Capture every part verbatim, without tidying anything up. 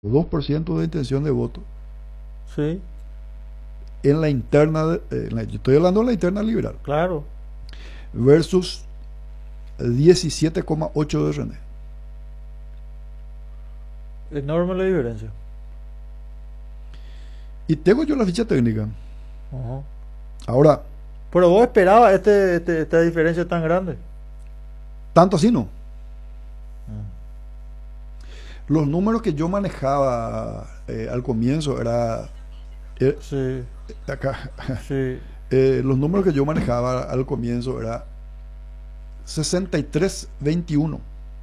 dos por ciento de intención de voto. Sí, En la interna, de, eh, en la, yo estoy hablando de la interna liberal, claro. versus diecisiete coma ocho de René. Enorme la diferencia. Y tengo yo la ficha técnica. Ajá. Ahora, Pero vos esperabas este, este- esta diferencia tan grande. tanto así no. Los números que yo manejaba eh, al comienzo era... eh, Sí, acá, sí. eh, los números que yo manejaba al comienzo era sesenta y tres veintiuno.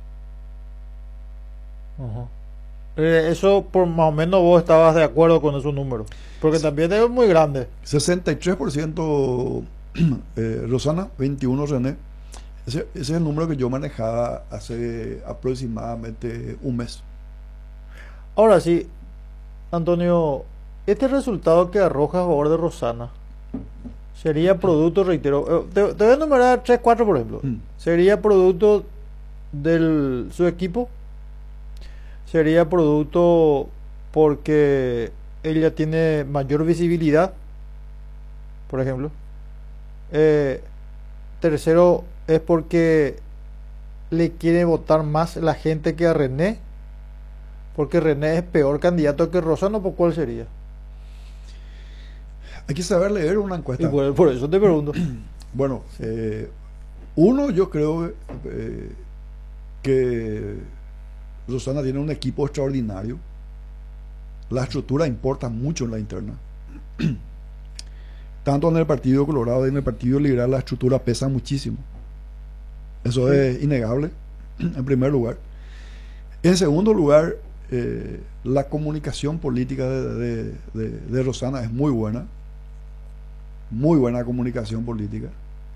Ajá. Eh, eso por más o menos vos estabas de acuerdo con esos números. Porque también es muy grande. sesenta y tres por ciento eh, Rosana, veintiuno René. Ese, ese es el número que yo manejaba hace aproximadamente un mes. Ahora sí, Antonio, este resultado que arroja a favor de Rosana sería producto, reitero, eh, te, te voy a enumerar tres, cuatro por ejemplo. Mm. Sería producto de su equipo, sería producto porque ella tiene mayor visibilidad, por ejemplo. Eh, tercero es porque le quiere votar más la gente que a René, porque René es peor candidato que Rosana, ¿por cuál sería? Hay que saber leer una Y encuesta. por, por eso te pregunto. Bueno, eh, uno, yo creo eh, que Rosana tiene un equipo extraordinario. La estructura importa mucho en la interna. Tanto en el Partido Colorado y en el Partido Liberal la estructura pesa muchísimo. Eso Sí. es innegable, en primer lugar. En segundo lugar, eh, la comunicación política de, de, de, de Rosana es muy buena. Muy buena comunicación política.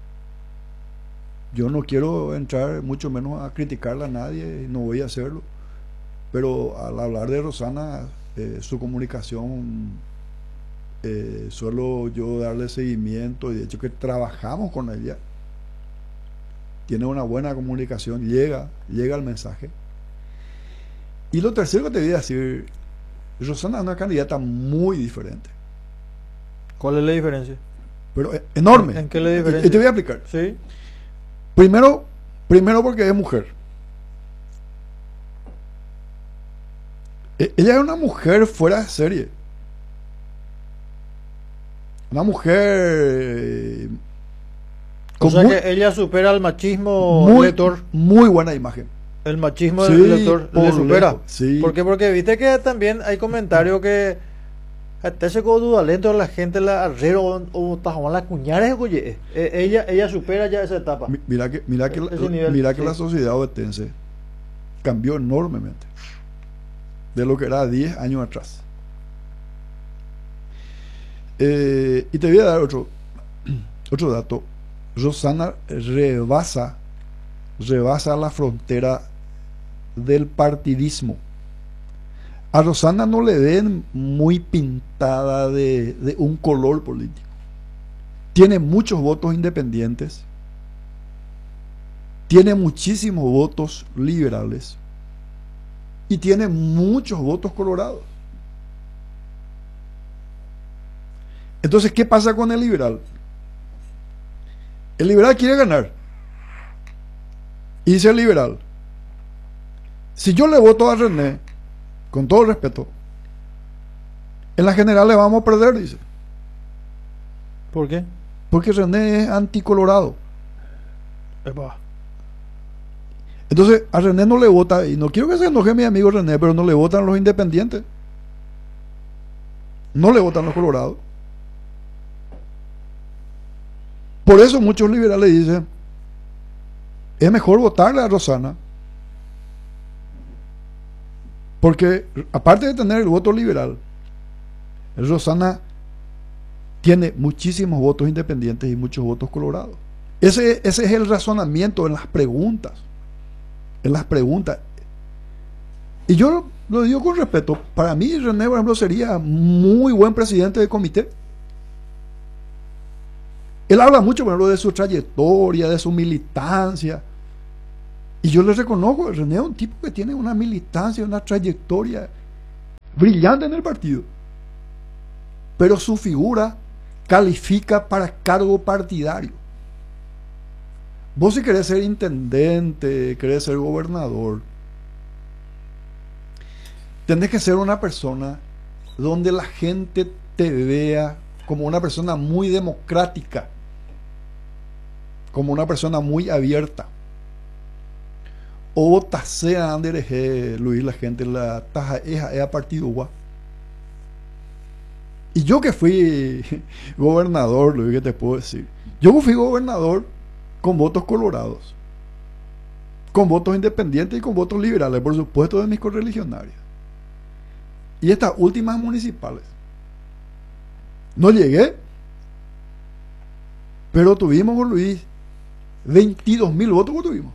Yo no quiero entrar mucho menos a criticarla a nadie, y no voy a hacerlo. Pero al hablar de Rosana, eh, su comunicación, eh, suelo yo darle seguimiento y de hecho que trabajamos con ella. Tiene una buena comunicación, llega, llega el mensaje. Y lo tercero que te voy a decir, Rosana es una candidata muy diferente, ¿Cuál es la diferencia? pero eh, enorme. ¿En, en qué la Y, diferencia? y te voy a explicar. Sí. Primero, primero porque es mujer. E- Ella es una mujer fuera de serie. Una mujer eh, O con sea muy, que ella supera al machismo muy, lector. muy buena imagen. El machismo Sí, del lector por le supera. lejos, sí. ¿Por qué? Porque viste que también hay comentarios que hasta ese duda lento la gente la arrero o, o tajaban las cuñares, oye. Eh, ella ella supera ya esa etapa. Mi- Mira que, mira que, Ese la, nivel, mira que sí. la sociedad obetense cambió enormemente de lo que era diez años atrás. Eh, y te voy a dar otro, otro dato. Rosana rebasa, rebasa la frontera del partidismo. A Rosana no le ven muy pintada de, de un color político. Tiene muchos votos independientes, tiene muchísimos votos liberales y tiene muchos votos colorados. Entonces, ¿qué pasa con el liberal? El liberal quiere ganar. Y dice el liberal, si yo le voto a René, con todo respeto, en la general le vamos a perder, dice. ¿Por qué? Porque René es anticolorado. Epa. Entonces, a René no le vota, y no quiero que se enoje mi amigo René, pero no le votan los independientes. No le votan los colorados. Por eso muchos liberales dicen, es mejor votarle a Rosana. Porque aparte de tener el voto liberal, Rosana tiene muchísimos votos independientes y muchos votos colorados. Ese, ese es el razonamiento en las preguntas. En las preguntas. Y yo lo, lo digo con respeto. Para mí, René, por ejemplo, sería muy buen presidente del comité. Él habla mucho, por ejemplo, de su trayectoria, de su militancia. Y yo le reconozco, René es un tipo que tiene una militancia, una trayectoria brillante en el partido, pero su figura califica para cargo partidario. Vos si querés ser intendente, querés ser gobernador, tenés que ser una persona donde la gente te vea como una persona muy democrática, como una persona muy abierta. O tasea andere Luis la gente la taja es a partido gua. Y yo que fui gobernador, Luis, ¿qué te puedo decir? Yo fui gobernador con votos colorados, con votos independientes y con votos liberales, por supuesto, de mis correligionarias. Y estas últimas municipales no llegué, pero tuvimos con Luis veintidós mil votos que tuvimos.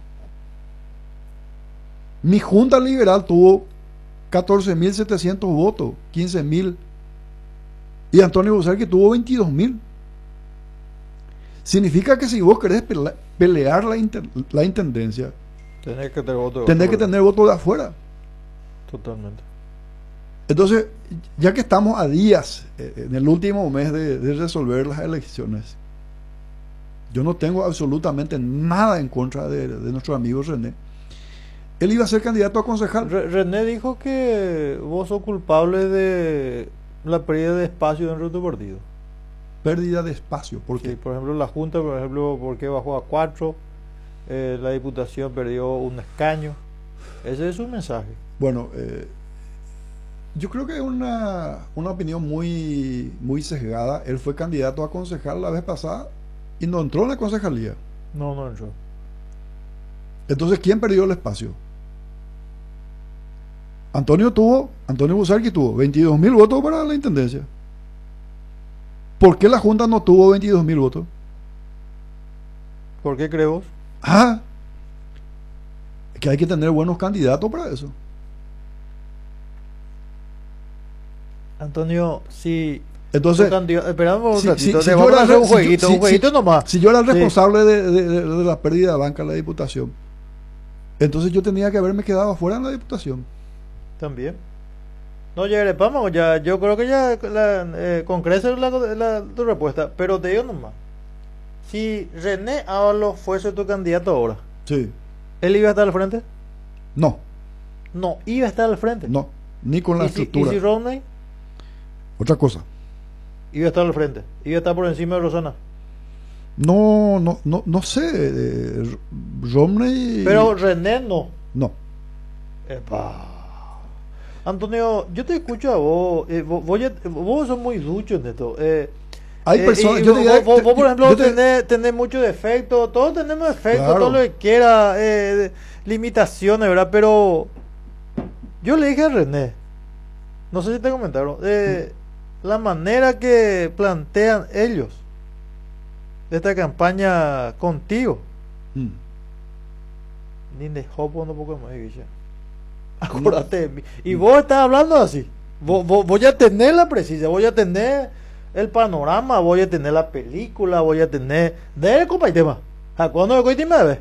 Mi junta liberal tuvo catorce mil setecientos votos, quince mil, y Antonio Busar que tuvo veintidós mil. Significa que si vos querés pele pelear la, la intendencia, tenés que tener votos tenés que tener votos de afuera. Totalmente. Entonces, ya que estamos a días, eh, en el último mes de, de resolver las elecciones, yo no tengo absolutamente nada en contra de, de nuestro amigo René. Él iba a ser candidato a concejal. Re René dijo que vos sos culpable de la pérdida de espacio dentro de tu partido. Pérdida de espacio, ¿por qué? Sí, por ejemplo, la Junta, por ejemplo, porque bajó a cuatro, eh, la Diputación perdió un escaño. Ese es su mensaje. Bueno, eh, yo creo que es una, una opinión muy, muy sesgada. Él fue candidato a concejal la vez pasada y no entró en la concejalía. No, no entró. Entonces, ¿quién perdió el espacio? Antonio tuvo, Antonio Busarqui tuvo veintidós mil votos para la intendencia. ¿Por qué la Junta no tuvo veintidós mil votos? ¿Por qué crees vos? Ah, que hay que tener buenos candidatos para eso. Antonio, si... Entonces, esperamos un si, ratito, si, si vamos yo a hacer era, un jueguito, si, un jueguito si, nomás. Si yo era el Sí. responsable de, de, de, de la pérdida de banca en la Diputación, entonces yo tenía que haberme quedado afuera en la Diputación. También. No, ya vamos, ya, yo creo que ya la, eh, con crecer la, la, tu respuesta, pero te digo nomás, si René Ábalos fuese tu candidato ahora, Sí. ¿él iba a estar al frente? No, No, iba a estar al frente. no, ni con la ¿Y si, estructura. ¿Y si Romney? Otra cosa. Iba a estar al frente, iba a estar por encima de Rosana. No, no, no, no sé. Eh, Romney. Pero René no. No. Epa. Antonio, yo te escucho a vos, eh, vos, vos, ya- vos sos muy ducho en esto. Eh, Hay eh, personas. y Yo vos, te diría- vos- vos, por ejemplo, yo te- tenés, tenés muchos defectos, todos tenemos defectos, Claro. todo lo que quiera, eh, de- limitaciones, ¿verdad? Pero yo le dije a René, no sé si te comentaron, eh, la manera que plantean ellos esta campaña contigo, Mm. ni de hopo no poco más, Guilla. Acuérdate de mí. Y vos estás hablando así. Vos, vos, voy a tener la precisa, voy a tener el panorama, voy a tener la película, voy a tener. De copa y tema. ¿A cuándo me me ve?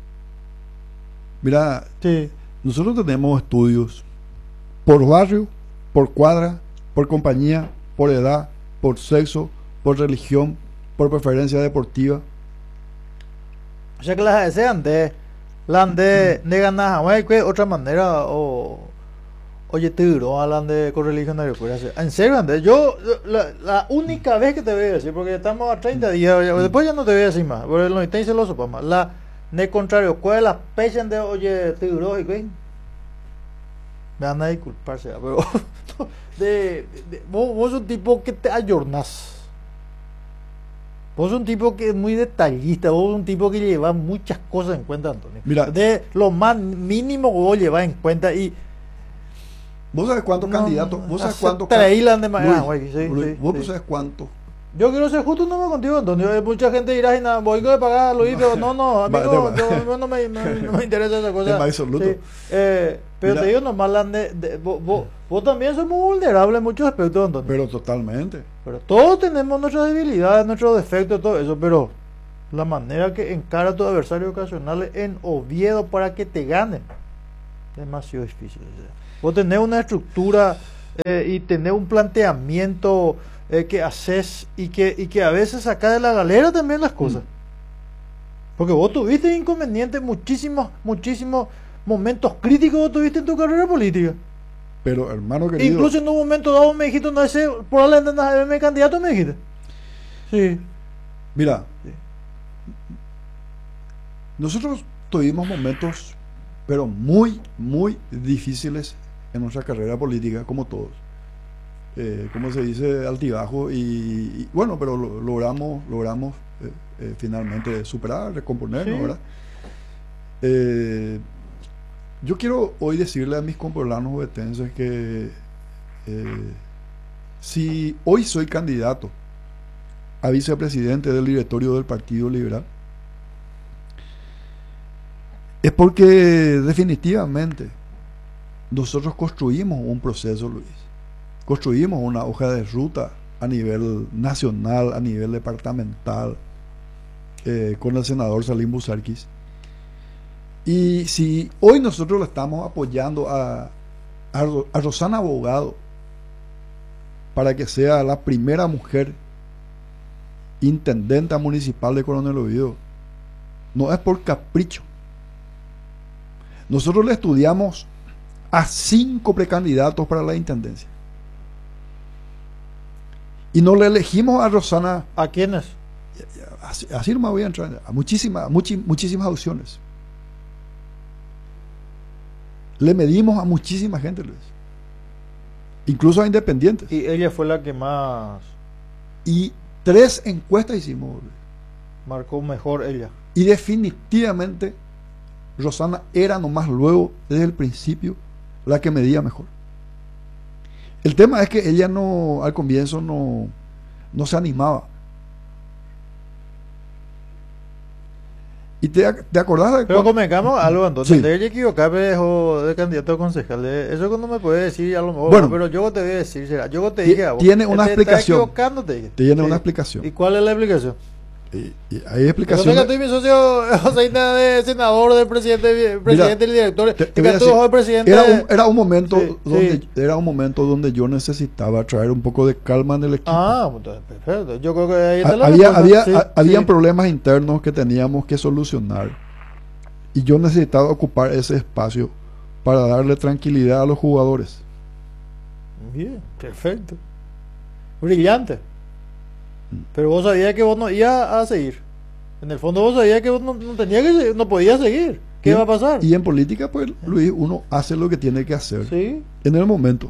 Mira, Sí. nosotros tenemos estudios por barrio, por cuadra, por compañía, por edad, por sexo, por religión, por preferencia deportiva. O sea que las desean de. La de de ganar jamás que otra manera o. Oye, te duró hablan de correligionario. En serio, Andrés, yo la, la única vez que te voy a decir, porque estamos a treinta días, ya- después ya no te voy a decir más, porque lo intenté se lo sopa más. La de contrario, ¿cuál es la pecha de oye, te duró y qué? Me van a disculparse, pero de, de- de- vos, vos sos un tipo que te ayornás. Vos sos un tipo que es muy detallista, vos sos un tipo que lleva muchas cosas en cuenta, Antonio. Mira. De lo más mínimo que vos llevas en cuenta y ¿Vos sabés cuántos no, candidatos? ¿Vos sabés hace cuántos traílan de Luis, manera, güey, sí, Luis, sí, ¿Vos sí. sabés cuántos? Yo quiero ser justo no me contigo, Antonio. Eh, Mucha gente dirá, "Nah, voy a pagar, Luis, pero no, no, amigo, Va, yo, yo no, me, no, no me interesa esa cosa. Tema absoluto. Sí, eh, pero Mira. te digo nomás, la de, de- vos, vos, vos también sos muy vulnerable en muchos aspectos, Antonio. Pero totalmente. Pero todos tenemos nuestras debilidades, nuestros defectos, todo eso, pero la manera que encara a tu adversario ocasional en Oviedo para que te gane, demasiado difícil. O sea. Vos tenés una estructura eh, y tener un planteamiento eh, que haces y que, y que a veces saca de la galera también las cosas. Mm. Porque vos tuviste inconvenientes, muchísimos, muchísimos momentos críticos vos tuviste en tu carrera política. Pero, hermano querido... Incluso en un momento dado me dijiste, no sé, probablemente no me candidato, me dijiste. Sí. Mira, sí. Nosotros tuvimos momentos, pero muy, muy difíciles en nuestra carrera política, como todos. Eh, como se dice, altibajo, y, y bueno, pero lo, logramos, logramos eh, eh, finalmente superar, recomponernos, sí. ¿Verdad? Eh, yo quiero hoy decirle a mis compañeros obetenses que eh, si hoy soy candidato a vicepresidente del directorio del Partido Liberal, es porque definitivamente nosotros construimos un proceso, Luis. Construimos una hoja de ruta a nivel nacional, a nivel departamental, eh, con el senador Salim Busarquis. Y si hoy nosotros le estamos apoyando a, a, a Rosana Abogado para que sea la primera mujer intendenta municipal de Coronel Oviedo, no es por capricho. Nosotros le estudiamos a cinco precandidatos para la intendencia. Y no le elegimos a Rosana. ¿A quiénes? Así, así no me voy a entrar. A muchísimas, muchi, muchísimas opciones. Le medimos a muchísima gente, Luis. Incluso a independientes. Y ella fue la que más. Y tres encuestas hicimos, Luis. Marcó mejor ella. Y definitivamente Rosana era nomás luego, desde el principio, la que medía mejor. El tema es que ella no, al comienzo no, no se animaba. ¿Y te, te acordás de Pero convengamos algo, entonces, sí. de ella equivocarme dejó de candidato a concejal. Eso cuando me puede decir, a lo mejor, bueno, pero yo te voy a decir, será, yo te dije a vos. Tiene una te, explicación. Estás equivocándote. Tiene sí. una explicación. ¿Y cuál es la explicación? Y, y hay explicaciones. Yo sé que tú y mi socio José Ina de senador, del presidente, presidente Mira, y director. Te, te voy a decir, tú, presidente era, un, era un momento sí, donde sí. era un momento donde yo necesitaba traer un poco de calma en el equipo. Ah, perfecto. Yo creo que ahí está la había, había, sí, a, habían sí. problemas internos que teníamos que solucionar. Y yo necesitaba ocupar ese espacio para darle tranquilidad a los jugadores. Bien, perfecto. Brillante. Pero vos sabías que vos no ibas a seguir. En el fondo vos sabías que vos no, no tenías que no podías seguir. ¿Qué y, va a pasar? Y en política, pues, Luis, uno hace lo que tiene que hacer. Sí. En el momento.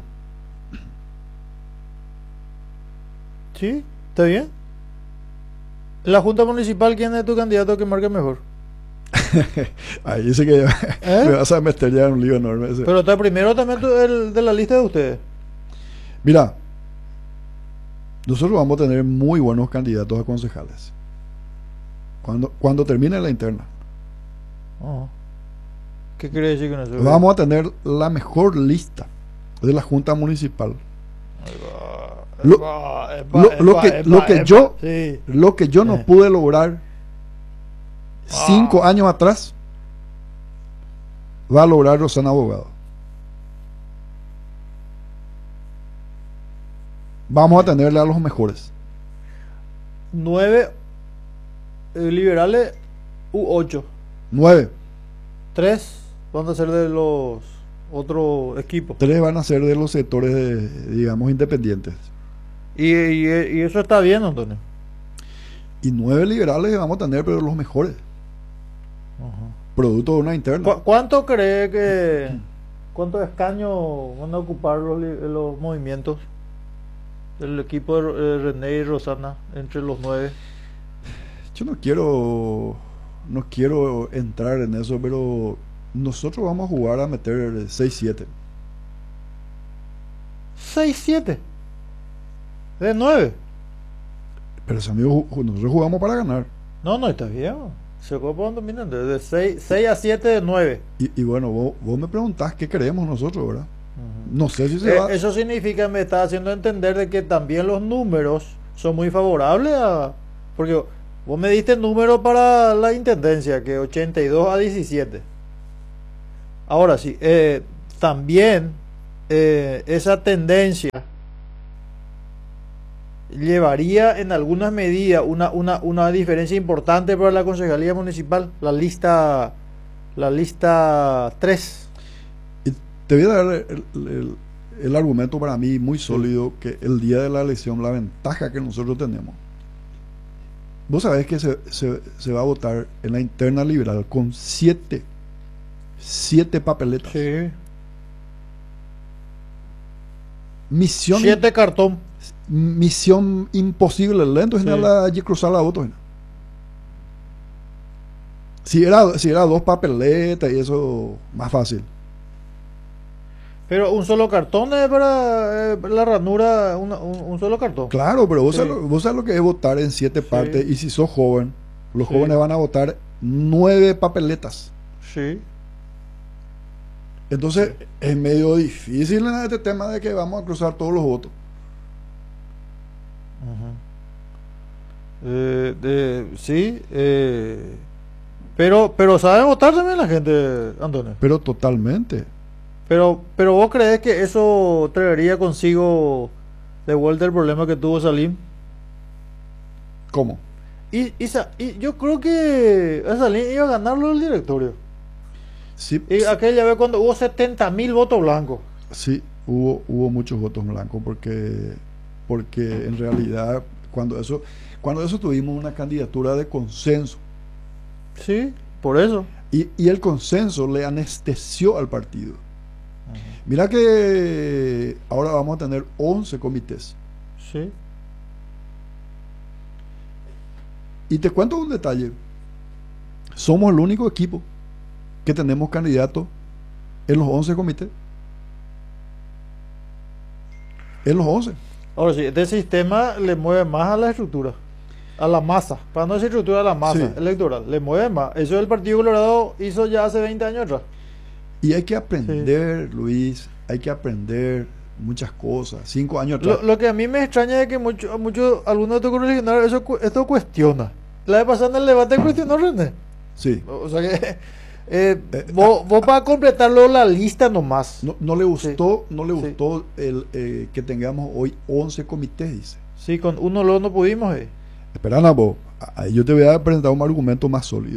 Sí, está bien. En la Junta Municipal, ¿quién es tu candidato que marque mejor? Ahí dice que ¿Eh? me vas a meter ya en un lío enorme ese. Pero está primero también tu, el de la lista de ustedes. Mira, nosotros vamos a tener muy buenos candidatos a concejales cuando, cuando termine la interna. Oh. ¿Qué quiere decir con eso? Vamos a tener la mejor lista de la Junta Municipal. Lo, epa, epa, lo, lo epa, que, epa, lo que epa, yo sí. lo que yo no eh. pude lograr cinco ah. años atrás va a lograr Rosana Abogado. Vamos a tenerle a los mejores. Nueve eh, liberales u ocho. Nueve. Tres van a ser de los otros equipos. Tres van a ser de los sectores, de, digamos, independientes. Y, y, y eso está bien, Antonio. Y nueve liberales vamos a tener, pero los mejores. Uh-huh. Producto de una interna. ¿Cu ¿Cuánto cree que, cuántos escaños van a ocupar los, los movimientos del equipo de eh, René y Rosana entre los nueve? Yo no quiero, no quiero entrar en eso, pero nosotros vamos a jugar a meter seis siete. ¿seis siete? ¿De nueve? Pero amigo, nosotros jugamos para ganar. No, no, está bien. Se ocupa dominante, de seis a siete de nueve. Y, y bueno, vos, vos me preguntás qué queremos nosotros, ¿verdad? Uh-huh. No sé si se eh, va. Eso significa, me está haciendo entender de que también los números son muy favorables a... Porque vos me diste número para la intendencia, que ochenta y dos a diecisiete. Ahora sí, eh, también eh, esa tendencia llevaría en algunas medidas una, una, una diferencia importante para la concejalía municipal, la lista la lista tres. Y te voy a dar el, el, el argumento para mí muy sólido, que el día de la elección, la ventaja que nosotros tenemos. Vos sabés que se, se, se va a votar en la interna liberal con siete, siete papeletas. Sí. Misión, Siete cartón. misión imposible, lento es Sí. la allí cruzar la voto. Si era, si era dos papeletas y eso, más fácil. Pero un solo cartón es para eh, la ranura, una- un, un solo cartón. Claro, pero vos, Sí. sabés, lo- vos sabés lo que es votar en siete Sí. partes, y si sos joven, los Sí. jóvenes van a votar nueve papeletas. Sí. Entonces es medio difícil en este tema de que vamos a cruzar todos los votos. Ujú. Eh, de- sí, eh, pero, pero sabe votar también la gente, Antonio. Pero totalmente. Pero, pero vos crees que eso traería consigo de vuelta el problema que tuvo Salim. ¿Cómo? Y, y, Sa- y yo creo que a Salim iba a ganarlo el directorio. Sí, Y aquella vez cuando hubo setenta mil votos blancos. sí, hubo, hubo muchos votos blancos porque, porque en realidad cuando eso, cuando eso tuvimos una candidatura de consenso, Sí, por eso. y, y el consenso le anestesió al partido. Mira que ahora vamos a tener once comités. Sí. Y te cuento un detalle. Somos el único equipo que tenemos candidatos en los once comités. En los once. Ahora sí, este sistema le mueve más a la estructura, a la masa, para no decir estructura, a la masa Sí. electoral, le mueve más. Eso el Partido Colorado hizo ya hace veinte años atrás. Y hay que aprender, Luis, hay que aprender muchas cosas. Cinco años atrás. Lo, lo que a mí me extraña es que muchos, mucho, algunos de estos correligionarios eso, cu- esto cuestiona. La vez pasada en el debate cuestionó René. Sí. O sea que eh, Eh, vos, vos para completarlo la lista nomás. No, no le gustó, no le Sí. gustó el eh, que tengamos hoy once comités, dice. Sí, con uno luego no pudimos. Eh. Espera, Ana, vos, ahí yo te voy a presentar un argumento más sólido.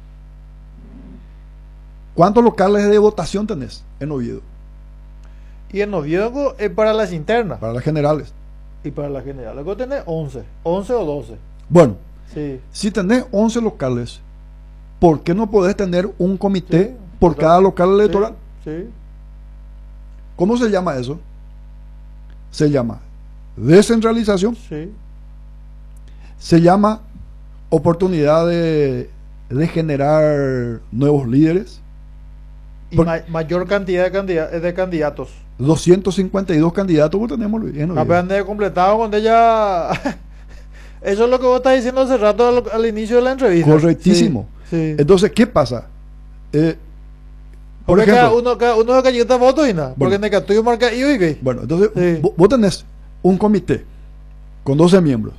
¿Cuántos locales de votación tenés en Oviedo? Y en Oviedo es para las internas Para las generales. y para las generales. Luego tenés once, once o doce. Bueno, Sí. si tenés once locales, ¿por qué no podés tener un comité Sí, por total. cada local electoral? Sí, sí. ¿Cómo se llama eso? Se llama descentralización, Sí, se llama oportunidad de, de generar nuevos líderes. y Por- ma- mayor cantidad de, candida- de candidatos. doscientos cincuenta y dos candidatos que tenemos, Luis, en Oviedo. Apenas de completado cuando ella... Eso es lo que vos estás diciendo hace rato al, al inicio de la entrevista. Correctísimo. Sí, sí. Entonces, ¿qué pasa? Eh, por Porque cada ejemplo, uno, cada uno de calleta votos y nada. Porque Bueno. en el que tuyo marca I O y qué. bueno, entonces Sí. vos, vos tenés un comité con doce miembros.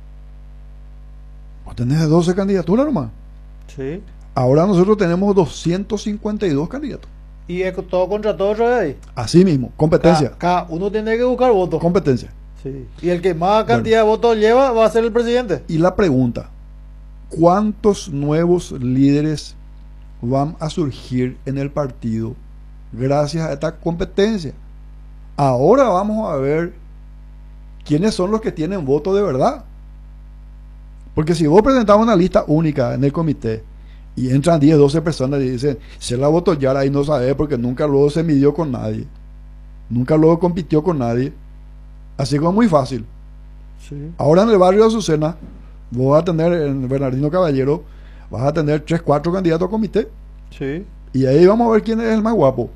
Vos tenés doce candidaturas nomás. Sí. Ahora nosotros tenemos doscientos cincuenta y dos candidatos. Y es todo contra todo otra vez ahí. Así mismo, competencia. Cada, cada uno tiene que buscar votos. Competencia. Sí. Y el que más cantidad de votos lleva va a ser el presidente. Y la pregunta, ¿cuántos nuevos líderes van a surgir en el partido gracias a esta competencia? Ahora vamos a ver quiénes son los que tienen voto de verdad. Porque si vos presentás una lista única en el comité y entran diez, doce personas y dicen, se la voto ya, ahí no sabe porque nunca luego se midió con nadie. Nunca luego compitió con nadie. Así como muy fácil. Sí. Ahora en el barrio de Azucena, vos vas a tener, en Bernardino Caballero, vas a tener tres, cuatro candidatos a comité. Sí. Y ahí vamos a ver quién es el más guapo.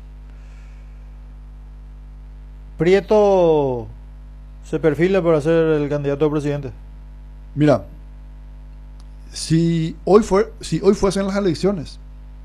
Prieto se perfila para ser el candidato a presidente. Mira, si hoy, fue, si hoy fuesen las elecciones,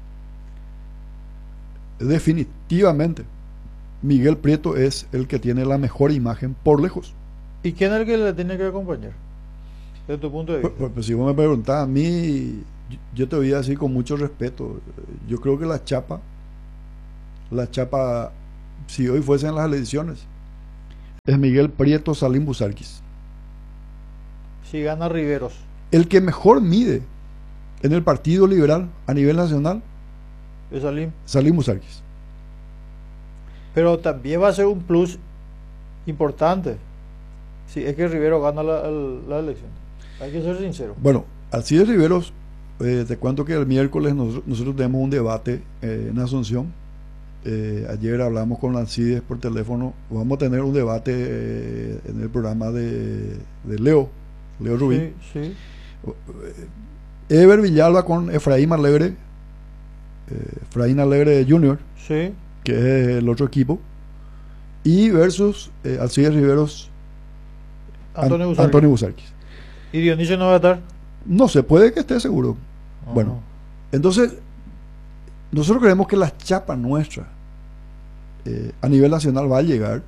definitivamente Miguel Prieto es el que tiene la mejor imagen por lejos. ¿Y quién es el que le tiene que acompañar? Desde tu punto de Pues, vista. pues, pues, si vos me preguntás a mí, yo, yo te voy a decir con mucho respeto, yo creo que la chapa, la chapa si hoy fuesen las elecciones, es Miguel Prieto Salim Busarquis. Si gana Riveros. El que mejor mide en el Partido Liberal a nivel nacional Es Salim. Salim Busarquis. Pero también va a ser un plus importante si es que Rivero gana la, la elección. Hay que ser sincero. Bueno, Alcides Riveros, eh, te cuento que el miércoles nosotros, nosotros tenemos un debate eh, en Asunción. Eh, ayer hablamos con Alcides por teléfono. Vamos a tener un debate eh, en el programa de, de Leo, Leo Rubín. Sí, sí. Ever Villalba con Efraín Alegre, eh, Efraín Alegre Junior, Sí. que es el otro equipo, y versus eh, Alcides Riveros, Antonio An- Busarquis. Antonio Busarquis. ¿Y Dionisio no va a estar? No se puede que esté seguro. Ah. Bueno, entonces, nosotros creemos que la chapa nuestra eh, a nivel nacional va a llegar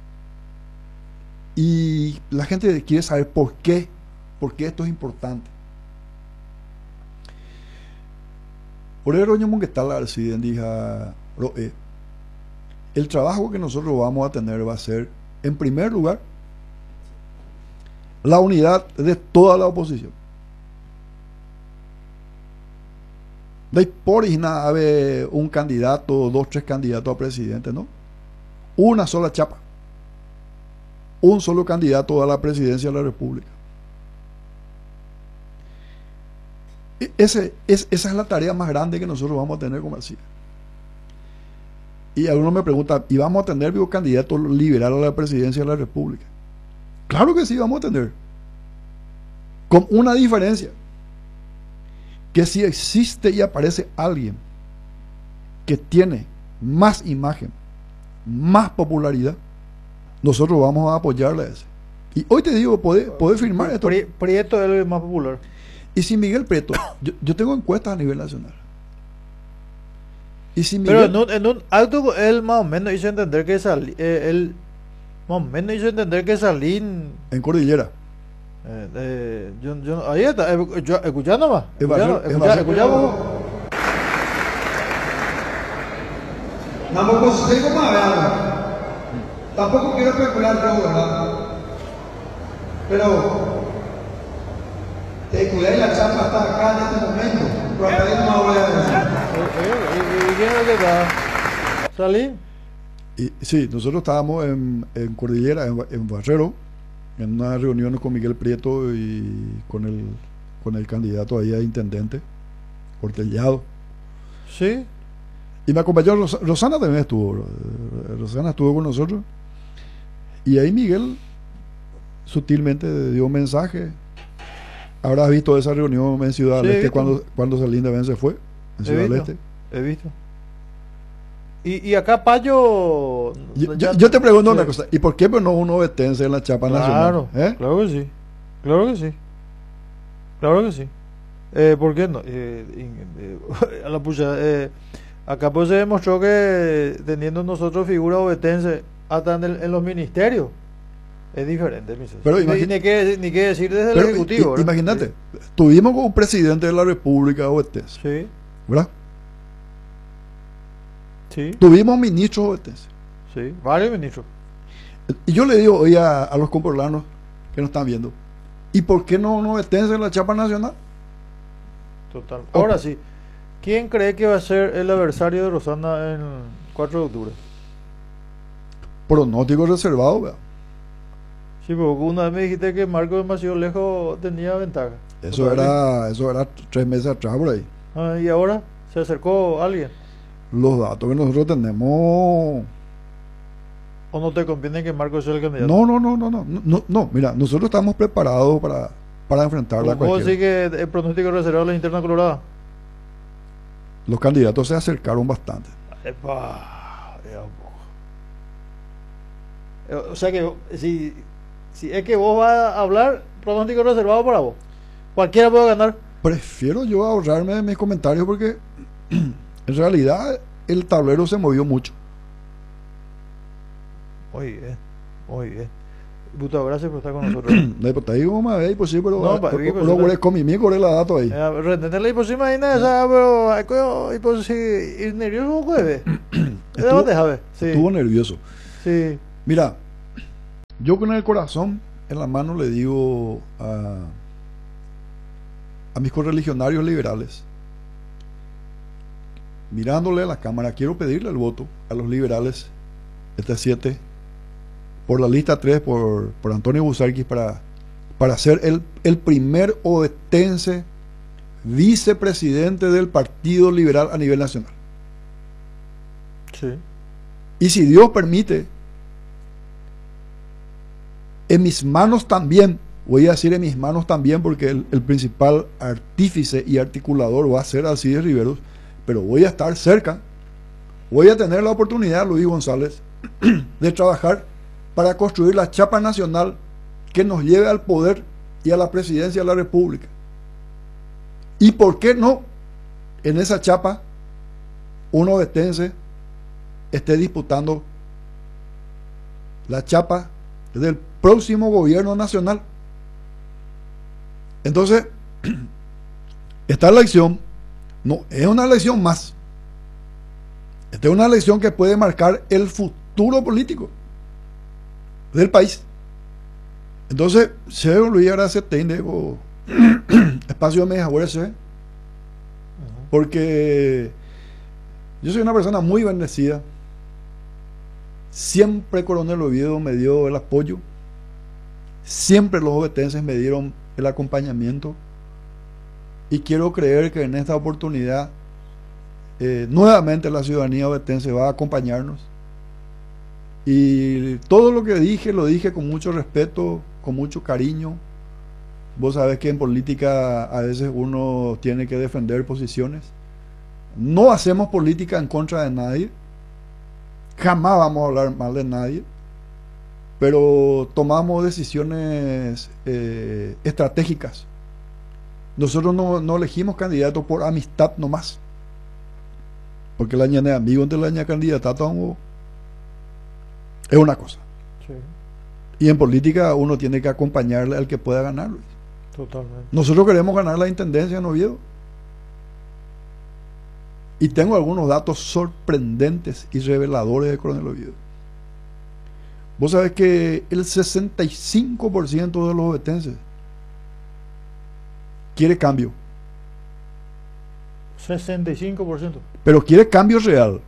y la gente quiere saber por qué, por qué esto es importante. Por el roño que está la dija Roe, el trabajo que nosotros vamos a tener va a ser, en primer lugar, la unidad de toda la oposición. No hay por nada haber un candidato, dos, tres candidatos a presidente, ¿no? Una sola chapa. Un solo candidato a la presidencia de la República. E- Ese, es, esa es la tarea más grande que nosotros vamos a tener como Alcides. Y algunos me preguntan, ¿y vamos a tener vivo candidato liberal a la presidencia de la República? Claro que sí, vamos a tener. Con una diferencia. Que si existe y aparece alguien que tiene más imagen, más popularidad, nosotros vamos a apoyarle a ese. Y hoy te digo, poder, poder firmar esto. Pri- Prieto es el más popular. Y si Miguel Prieto, yo, yo tengo encuestas a nivel nacional. Y si Pero Miguel, en un, en un acto él más o menos hizo entender que Salín, eh, él más o menos hizo entender que Salín, en Cordillera, eh, eh, yo, yo, ahí está, eh, yo, escuchá nomás, Es escuchá, Barrio- es escuchá, Barrio- escuchá vos. Tampoco sé cómo hablar. Tampoco quiero especular yo, ¿verdad? Pero te cuidé la chapa hasta acá en este momento. Pero hasta ahí no voy a decir. Eh, eh, ¿Y y quién es el que está? Salín. y, sí, nosotros estábamos en, en Cordillera, en, en Barrero, en una reunión con Miguel Prieto y con el, con el candidato ahí a intendente, Cortellado. Sí. Y me acompañó Ros- Rosana también estuvo. eh, Rosana estuvo con nosotros. Y ahí Miguel sutilmente dio un mensaje. Habrás visto esa reunión en Ciudad Sí, del he Este visto. cuando, cuando Salín también se fue. En He Ciudad del visto. Este. He visto. Y, y acá Payo. Yo, ya- yo- yo te pregunto sí. una cosa. ¿Y por qué no uno obetense en la chapa Claro, nacional? ¿Eh? claro que sí. Claro que sí. Claro que sí. Eh, ¿Por qué no? Eh, in- eh, a la pucha, eh, acá pues se demostró que teniendo nosotros figuras obetense hasta en, el- en los ministerios es diferente. mi socio. Pero Y imagi- ni, qué, ni qué decir desde Pero, el Ejecutivo. i- ¿verdad? imagínate, tuvimos como presidente de la República obetense, Sí, ¿verdad? sí, Tuvimos ministros obetenses. sí. Varios ministros. Y yo le digo hoy a, a los comporlanos que nos están viendo, ¿y por qué no no obetense en la chapa nacional? Total. Oh. Ahora sí. ¿Quién cree que va a ser el adversario de Rosana en cuatro de octubre? Pronóstico reservado, ¿verdad? Sí, porque una vez me dijiste que Marco demasiado lejos tenía ventaja. Eso ¿Otra vez? era, eso era tres meses atrás por ahí. Ah, y ahora se acercó alguien. Los datos que nosotros tenemos. ¿O no te conviene que Marco sea el candidato? No, no, no, no, no, no, no. Mira, nosotros estamos preparados para, para enfrentarla a ¿Cómo cualquiera. decir que el pronóstico reservado de la interna colorada? Los candidatos se acercaron bastante. Epa, ya un poco. Eh, O sea que si, si es que vos vas a hablar, pronóstico reservado para vos. Cualquiera puede ganar. Prefiero yo ahorrarme mis comentarios porque en realidad el tablero se movió mucho. Muy bien, muy bien. Diputado, gracias por estar con nosotros. No, pues te digo, más ahí, pues sí, pero No, pa- pero- pues, pero pero- por con mi mico la dato ahí. Eh, Retenerle por encima de nada, pero hay que y pues sí, ir nervioso jueves. Estuvo- Déjate, Javi. Sí. Estuvo nervioso. Sí. Mira, yo con el corazón en la mano le digo a, a mis correligionarios liberales, mirándole a la Cámara, quiero pedirle el voto a los liberales este siete por la lista tres por, por Antonio Busarquis para, para ser el, el primer ovetense vicepresidente del Partido Liberal a nivel nacional. Sí. Y si Dios permite, en mis manos también, voy a decir en mis manos también, porque el, el principal artífice y articulador va a ser Alcides Riveros, pero voy a estar cerca, voy a tener la oportunidad, Luis González, de trabajar para construir la chapa nacional que nos lleve al poder y a la presidencia de la República. ¿Y por qué no en esa chapa un ovetense esté disputando la chapa del próximo gobierno nacional? Entonces, esta elección no es una elección más. Esta es una elección que puede marcar el futuro político del país. Entonces, señor Luis, gracias, tengo espacio de mejorarse, porque yo soy una persona muy bendecida. Siempre Coronel Oviedo me dio el apoyo, siempre los ovetenses me dieron el acompañamiento, y quiero creer que en esta oportunidad eh, nuevamente la ciudadanía ovetense va a acompañarnos. Y todo lo que dije, lo dije con mucho respeto, con mucho cariño. Vos sabés que en política a veces uno tiene que defender posiciones. No hacemos política en contra de nadie, jamás vamos a hablar mal de nadie, pero tomamos decisiones eh, estratégicas. Nosotros no, no elegimos candidatos por amistad nomás, porque la ñana de amigo entre la ñana candidata es una cosa. Sí. Y en política uno tiene que acompañarle al que pueda ganarlo. Totalmente. Nosotros queremos ganar la intendencia en Oviedo. Y tengo algunos datos sorprendentes y reveladores de Coronel Oviedo. Vos sabés que el sesenta y cinco por ciento de los ovetenses quiere cambio. sesenta y cinco por ciento. Pero quiere cambio real.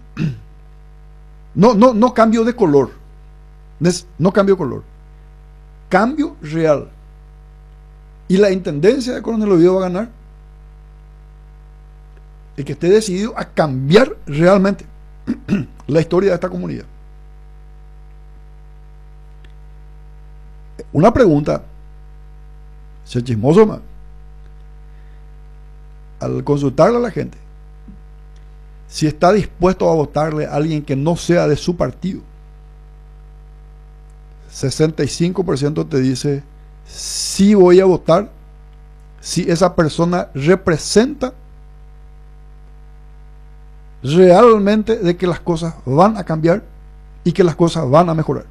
No, no, no cambio de color. No cambio de color. Cambio real. Y la intendencia de Coronel Oviedo va a ganar el que esté decidido a cambiar realmente la historia de esta comunidad. Una pregunta, se chismoso más. Al consultarle a la gente si está dispuesto a votarle a alguien que no sea de su partido, sesenta y cinco por ciento te dice sí voy a votar si esa persona representa realmente de que las cosas van a cambiar y que las cosas van a mejorar.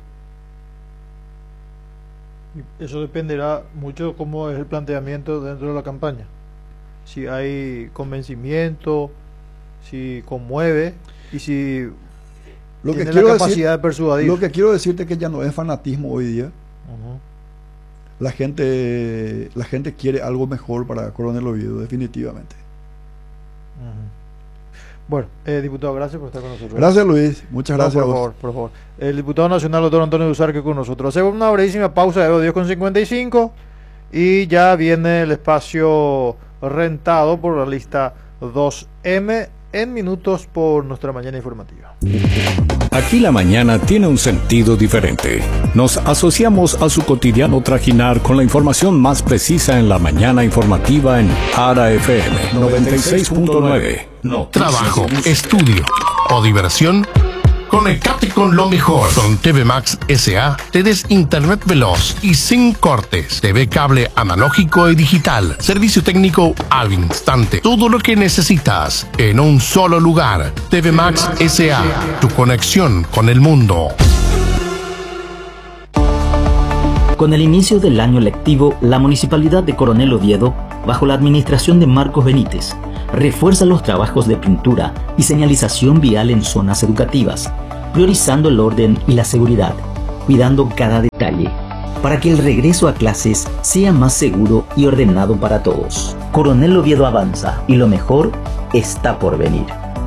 Eso dependerá mucho de cómo es el planteamiento dentro de la campaña. Si hay convencimiento, si conmueve y si Lo que tiene quiero la capacidad decir, de persuadir. Lo que quiero decirte es que ya no es fanatismo hoy día. Uh-huh. La gente, la gente quiere algo mejor para Coronel Oviedo, definitivamente. Uh-huh. Bueno, eh, diputado, gracias por estar con nosotros. Gracias, Luis. Muchas No, gracias por a vos. favor, por favor. El diputado nacional, doctor Antonio Busarquis, con nosotros. Hacemos una brevísima pausa de diez con cincuenta y cinco y ya viene el espacio rentado por la lista dos eme en minutos por nuestra mañana informativa. Aquí la mañana tiene un sentido diferente. Nos asociamos a su cotidiano trajinar con la información más precisa en la mañana informativa en Ara F M noventa y seis punto nueve. No, Trabajo, estudio o diversión. Conectate con lo mejor. Con T V Max S A tenés internet veloz y sin cortes. T V cable analógico y digital. Servicio técnico al instante. Todo lo que necesitas en un solo lugar. T V Max S A. Tu conexión con el mundo. Con el inicio del año lectivo, la Municipalidad de Coronel Oviedo, bajo la administración de Marcos Benítez, refuerza los trabajos de pintura y señalización vial en zonas educativas, priorizando el orden y la seguridad, cuidando cada detalle, para que el regreso a clases sea más seguro y ordenado para todos. Coronel Oviedo avanza y lo mejor está por venir.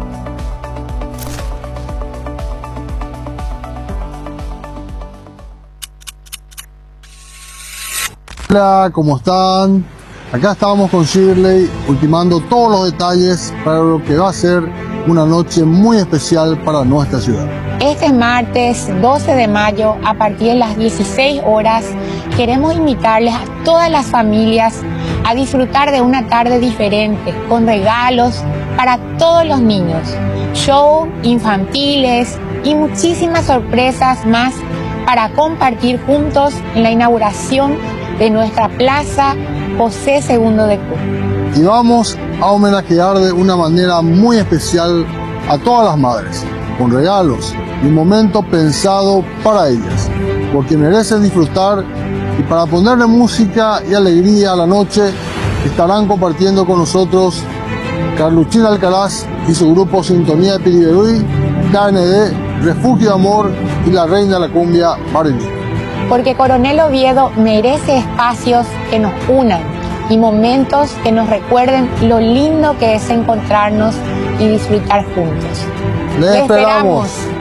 Hola, ¿cómo están? Acá estábamos con Shirley ultimando todos los detalles para lo que va a ser una noche muy especial para nuestra ciudad. Este martes doce de mayo, a partir de las dieciséis horas, queremos invitarles a todas las familias a disfrutar de una tarde diferente, con regalos para todos los niños, show infantiles y muchísimas sorpresas más para compartir juntos en la inauguración de nuestra Plaza José segundo de Cusco. Y vamos a homenajear de una manera muy especial a todas las madres, con regalos y un momento pensado para ellas, porque merecen disfrutar, y para ponerle música y alegría a la noche estarán compartiendo con nosotros Carluchín Alcaraz y su grupo Sintonía de Piribebuy, K N D, Refugio de Amor y la Reina de la Cumbia, Marilyn. Porque Coronel Oviedo merece espacios que nos unan y momentos que nos recuerden lo lindo que es encontrarnos y disfrutar juntos. ¡Les esperamos!